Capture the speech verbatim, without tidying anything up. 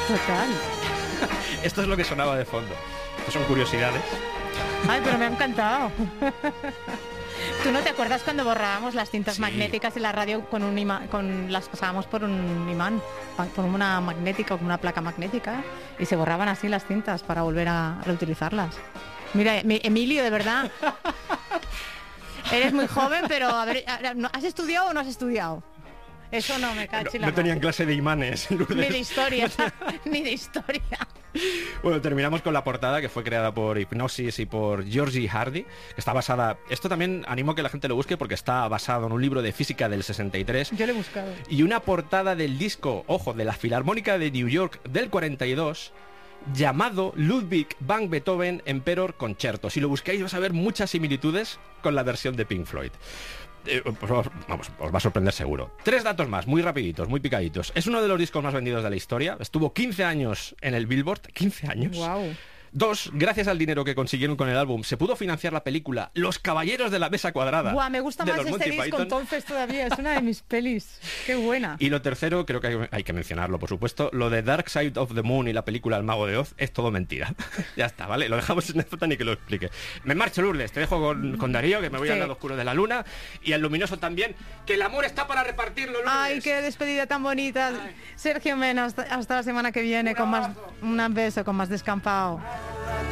Total. Esto es lo que sonaba de fondo. Estas son curiosidades. Ay, pero me ha encantado. ¿Tú no te acuerdas cuando borrábamos las cintas Sí. magnéticas y la radio con un imán, con las pasábamos por un imán, pa- por una magnética o con una placa magnética y se borraban así las cintas para volver a reutilizarlas? Mira, mi- Emilio, de verdad. Eres muy joven, pero a ver, a- ¿no- ¿has estudiado o no has estudiado? Eso no me cacho. No, no tenían clase de imanes, Lourdes. Ni de historia, ni de historia. Bueno, terminamos con la portada, que fue creada por Hipgnosis y por Georgie Hardy, que está basada... Esto también animo a que la gente lo busque porque está basado en un libro de física del sesenta y tres. Yo lo he buscado. Y una portada del disco, ojo, de la Filarmónica de New York del cuarenta y dos, llamado Ludwig van Beethoven Emperor Concerto. Si lo buscáis vas a ver muchas similitudes con la versión de Pink Floyd. Eh, pues vamos, vamos, os va a sorprender seguro. Tres datos más, muy rapiditos, muy picaditos. Es uno de los discos más vendidos de la historia. Estuvo quince años en el Billboard. quince años. Wow. Dos, gracias al dinero que consiguieron con el álbum, se pudo financiar la película Los Caballeros de la Mesa Cuadrada. Buah, me gusta de más los este Monty disco Python. entonces todavía. Es una de mis pelis. Qué buena. Y lo tercero, creo que hay, hay que mencionarlo, por supuesto, lo de Dark Side of the Moon y la película El Mago de Oz es todo mentira. Ya está, ¿vale? Lo dejamos en nota ni que lo explique. Me marcho, Lourdes, te dejo con, con Darío, que me voy Sí. al lado oscuro de la luna, y al luminoso también, que el amor está para repartirlo, Lourdes. Ay, qué despedida tan bonita. Sergio Mena, hasta, hasta la semana que viene con más... Un beso, con más Descampado.